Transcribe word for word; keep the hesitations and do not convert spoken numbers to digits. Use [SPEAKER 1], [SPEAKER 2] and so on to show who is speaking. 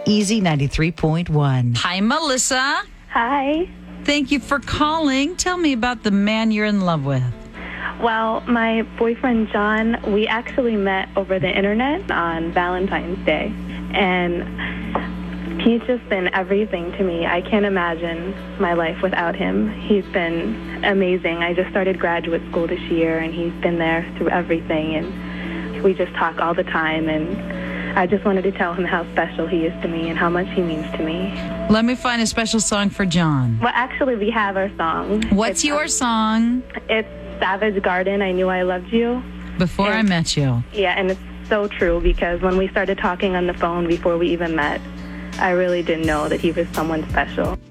[SPEAKER 1] Easy ninety-three point one.
[SPEAKER 2] Hi, Melissa.
[SPEAKER 3] Hi.
[SPEAKER 2] Thank you for calling. Tell me about the man you're in love with.
[SPEAKER 3] Well, my boyfriend, John, we actually met over the internet on Valentine's Day. And he's just been everything to me. I can't imagine my life without him. He's been amazing. I just started graduate school this year, and he's been there through everything. And we just talk all the time. And I just wanted to tell him how special he is to me and how much he means to me.
[SPEAKER 2] Let me find a special song for John.
[SPEAKER 3] Well, actually, we have our song.
[SPEAKER 2] What's
[SPEAKER 3] it's,
[SPEAKER 2] your
[SPEAKER 3] um,
[SPEAKER 2] song?
[SPEAKER 3] It's Savage Garden, I Knew I Loved You.
[SPEAKER 2] Before
[SPEAKER 3] and,
[SPEAKER 2] I Met You.
[SPEAKER 3] Yeah, and it's so true because when we started talking on the phone before we even met, I really didn't know that he was someone special.